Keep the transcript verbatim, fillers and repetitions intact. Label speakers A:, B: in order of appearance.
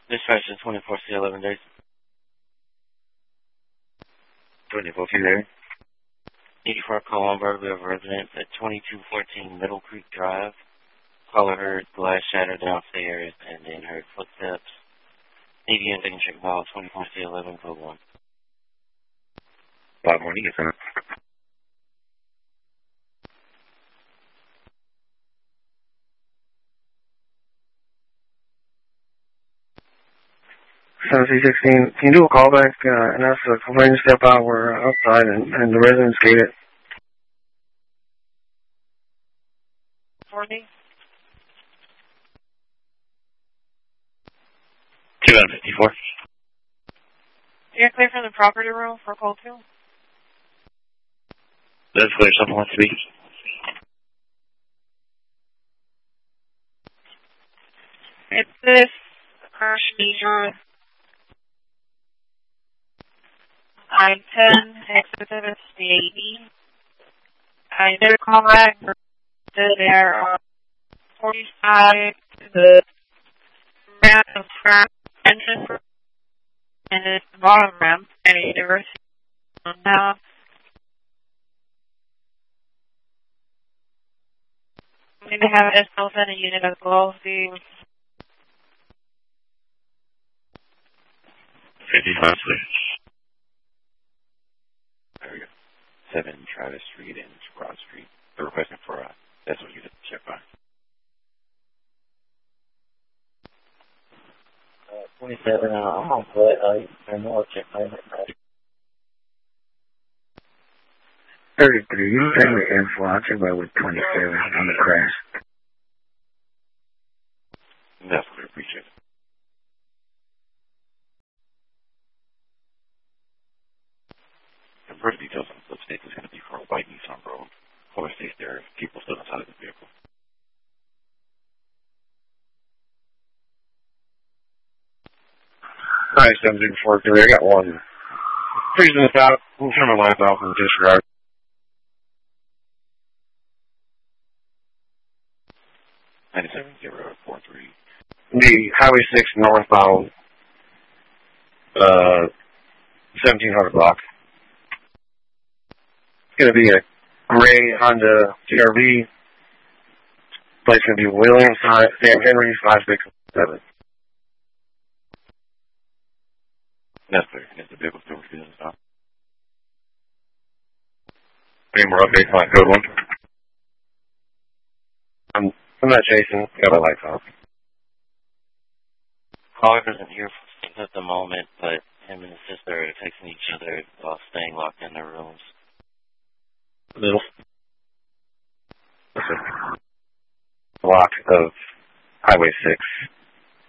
A: Dispatch to twenty-four C eleven days.
B: twenty-four C there.
A: eighty-four call on burglary of residence at twenty-two fourteen Middle Creek Drive. Caller heard glass shattered downstairs and then heard footsteps. Median signature call twenty-four C eleven code one.
B: Five morning, yes, sir. seven C sixteen, can you do a callback uh, and ask the complaint to step out? We're outside and, and the residents gate it.
C: Morning.
B: two fifty-four.
C: You're clear from the property room for call two?
B: That's clear, someone wants to be.
C: It's this crash measure. I ten, exit seven eighty. I did a call back. There are forty-five to the ramp of scrap entrance and it's the bottom ramp at University now. We need to have S L send a unit as well. See.
B: fifty-five, please.
A: There we go. seven Travis Street and Broad Street. They're requesting for uh, that's what you did check by. Uh, twenty-seven, uh, I'm on foot. Uh, I'm more check by
B: thirty-three, you send me info. I'll check by with twenty-seven on the crash.
A: That's what I appreciate it. The first details on the slip is going to be for a white Nissan Rogue. Color stays there. People still inside of the vehicle.
B: Alright, seven zero four three, I got one. Freezing this out. We'll turn my lights off and disregard.
A: ninety-seven zero four three.
B: The Highway six northbound, uh, seventeen hundred block. It's going to be a gray Honda C R V. Place going to be William Sam Henry five six seven.
A: That's clear. Is the vehicle still refusing to stop?
B: Any more updates on code one? I'm, I'm not chasing. Got my lights off.
A: Caller isn't here at the moment, but him and his sister are texting each other while staying locked in their rooms.
B: Little block of Highway six.